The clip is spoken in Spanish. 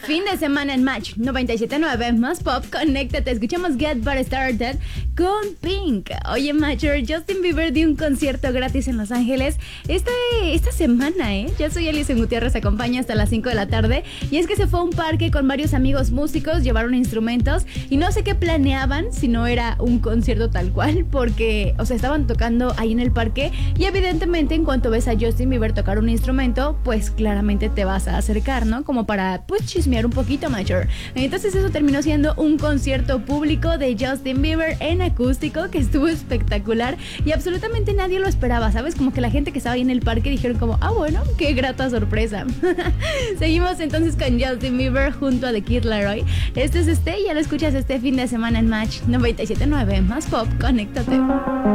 Fin de semana en Match 97.9 más pop, conéctate, escuchamos Get But Started con Pink. Oye, Matcher, Justin Bieber dio un concierto gratis en Los Ángeles esta semana, Yo soy Alison Gutiérrez, acompaña hasta las 5 de la tarde. Y es que se fue a un parque con varios amigos músicos, llevaron instrumentos y no sé qué planeaban, si no era un concierto tal cual, porque, estaban tocando ahí en el parque y evidentemente en cuanto ves a Justin Bieber tocar un instrumento, pues claramente te vas a acercar, ¿no? Como para, pues, chismear un poquito, Major. Entonces eso terminó siendo un concierto público de Justin Bieber en acústico que estuvo espectacular y absolutamente nadie lo esperaba, ¿sabes? Como que la gente que estaba ahí en el parque dijeron como, bueno, qué grata sorpresa. Seguimos entonces con Justin Bieber junto a The Kid Laroi. Este es ya lo escuchas este fin de semana en Match 97.9 más pop, conéctate.